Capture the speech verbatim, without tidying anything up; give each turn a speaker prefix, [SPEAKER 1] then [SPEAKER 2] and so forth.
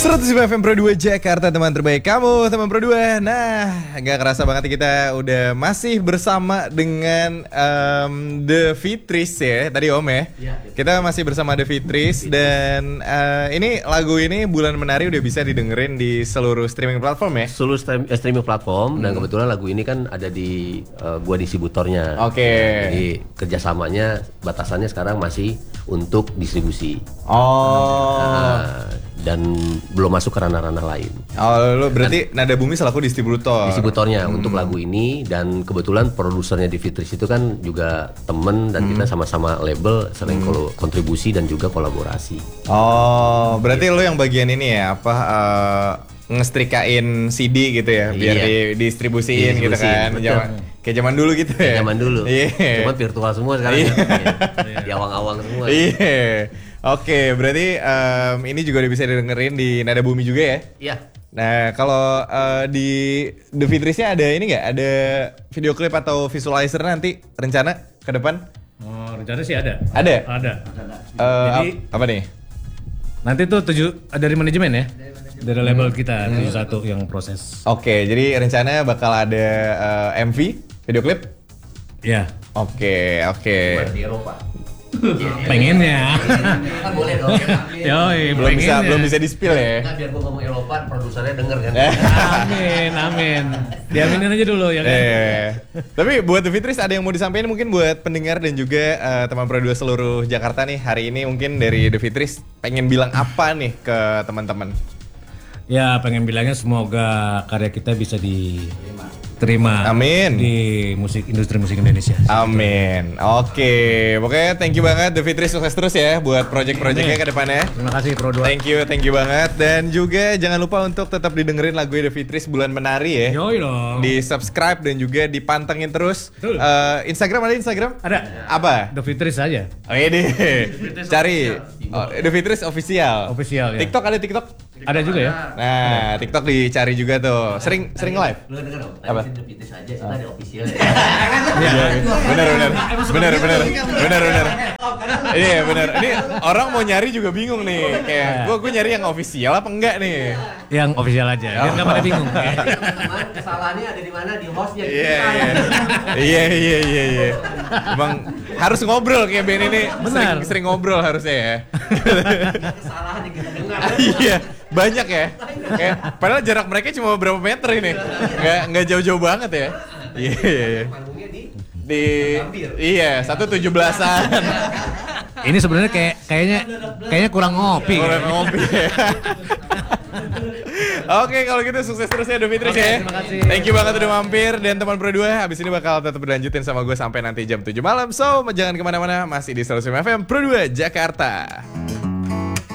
[SPEAKER 1] seratus lima F M Pro dua Jakarta, teman terbaik kamu, teman Pro dua. Nah, gak kerasa banget kita udah masih bersama dengan um, The Fitris ya, tadi Om ya. Ya kita masih bersama The Fitris dan uh, ini lagu ini Bulan Menari udah bisa didengerin di seluruh streaming platform ya.
[SPEAKER 2] Seluruh stream, eh, streaming platform hmm. dan kebetulan lagu ini kan ada di uh, gua distributornya.
[SPEAKER 1] Oke. Okay.
[SPEAKER 2] Jadi kerjasamanya batasannya sekarang masih untuk distribusi.
[SPEAKER 1] Oh.
[SPEAKER 2] Nah, dan belum masuk ke ranah-ranah lain.
[SPEAKER 1] Oh, lo berarti dan, Nada Bumi selaku distributor.
[SPEAKER 2] Distributornya hmm. untuk lagu ini, dan kebetulan produsernya di Fitris itu kan juga temen dan hmm. kita sama-sama label sering hmm. kontribusi dan juga kolaborasi.
[SPEAKER 1] Oh, berarti gitu. Lo yang bagian ini ya apa uh, ngestrikain C D gitu ya, biar iya. didistribusiin gitu kan. Zaman, kayak zaman dulu gitu ya.
[SPEAKER 2] Kayak zaman dulu.
[SPEAKER 1] Yeah.
[SPEAKER 2] Cuman virtual semua sekarang.
[SPEAKER 1] Yeah.
[SPEAKER 2] Ya. Di awang-awang semua.
[SPEAKER 1] Iya. Yeah. Oke, berarti um, ini juga udah bisa didengerin di Nada Bumi juga ya?
[SPEAKER 2] Iya.
[SPEAKER 1] Nah, kalau uh, di The Fitrisnya ada ini nggak? Ada video klip atau visualizer nanti rencana ke depan?
[SPEAKER 3] Oh, rencana sih ada.
[SPEAKER 1] Ada?
[SPEAKER 3] Ada.
[SPEAKER 1] Uh,
[SPEAKER 3] Jadi
[SPEAKER 1] apa nih?
[SPEAKER 3] Nanti tuh tujuh dari manajemen ya? Dari label kita, tujuh puluh satu yang proses.
[SPEAKER 1] Oke, jadi rencana bakal ada uh, M V, video klip?
[SPEAKER 3] Iya.
[SPEAKER 1] Oke, oke.
[SPEAKER 2] Di Eropa.
[SPEAKER 3] Pengennya.
[SPEAKER 2] Kan boleh dong.
[SPEAKER 3] Yoi,
[SPEAKER 1] belum bisa belum bisa di-spill ya.
[SPEAKER 2] Nah, biar gua ngomong Eropa, produsernya denger kan.
[SPEAKER 3] Amin, amin. Diaminin aja dulu ya kan.
[SPEAKER 1] Eh, tapi buat The Fitris ada yang mau disampaikan mungkin buat pendengar dan juga uh, teman Pro dua seluruh Jakarta nih hari ini, mungkin dari The Fitris pengen bilang apa nih ke teman-teman?
[SPEAKER 3] Ya, pengen bilangnya semoga karya kita bisa diterima.
[SPEAKER 1] Amin.
[SPEAKER 3] Di musik industri musik Indonesia.
[SPEAKER 1] Amin. Oke, pokoknya thank you banget The Fitris, sukses terus ya buat project-projectnya ke depannya.
[SPEAKER 3] Terima kasih Pro dua.
[SPEAKER 1] Thank you, thank you banget. Dan juga jangan lupa untuk tetap didengerin lagu The Fitris Bulan Menari ya.
[SPEAKER 3] Yoi dong.
[SPEAKER 1] Di subscribe dan juga dipantengin terus. Uh, Instagram ada Instagram?
[SPEAKER 3] Ada.
[SPEAKER 1] Apa?
[SPEAKER 3] The Fitris aja.
[SPEAKER 1] Oh iya deh. Cari oh, The Fitris official.
[SPEAKER 3] Official ya.
[SPEAKER 1] TikTok ada TikTok?
[SPEAKER 3] Ada juga ya.
[SPEAKER 1] Nah, ada. TikTok dicari juga tuh. Sering sering live.
[SPEAKER 2] Lu denger dong.
[SPEAKER 1] Apa?
[SPEAKER 2] The Fitris aja, kita ada official ya.
[SPEAKER 1] Bener bener. Bener bener. Bener bener. Iya bener. Ini orang mau nyari juga bingung nih. Kayak gua gua nyari yang official apa enggak nih?
[SPEAKER 3] Yang official aja. Biar enggak pada bingung.
[SPEAKER 2] Teman-teman, kesalahannya ada di mana? Di hostnya.
[SPEAKER 1] Iya iya. Iya iya iya iya. Emang harus ngobrol kayak Ben ini. Sering, sering ngobrol harusnya ya.
[SPEAKER 2] Kesalahan yang kita dengar.
[SPEAKER 1] Iya. Banyak ya, kayak padahal jarak mereka cuma berapa meter ini, nggak nggak jauh-jauh banget ya. Iya iya iya. Di iya satu tujuh belasan.
[SPEAKER 3] Ini sebenarnya kayak kayaknya kayaknya kurang ngopi.
[SPEAKER 1] Kurang ngopi. Oke, kalau gitu sukses terus ya The Fitris ya.
[SPEAKER 3] Terima kasih.
[SPEAKER 1] Thank you banget udah mampir, dan teman Pro dua habis ini bakal tetap berlanjutin sama gue sampai nanti jam tujuh malam. So jangan kemana-mana, masih di seratus lima F M Pro dua Jakarta.